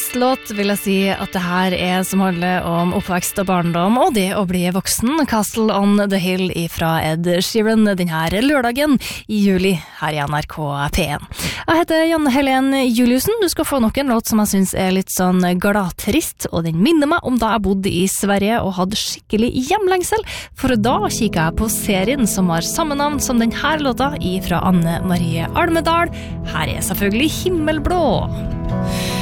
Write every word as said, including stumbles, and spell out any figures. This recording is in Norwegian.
festlåt vil jeg si at det her er som handler om oppvekst og barndom og det å bli voksen. Castle on the Hill fra Ed Sheeran denne lørdagen i juli her i N R K P en. Jeg heter Janne Helen Juliusen. Du skal få nok en låt som jeg synes er litt sånn gladtrist, og den minner meg om da jeg bodde i Sverige og hadde skikkelig hjemlengsel, for da kikket jeg på serien som har samme navn som denne låta fra Anne Marie Almedal. Her er selvfølgelig Himmelblå.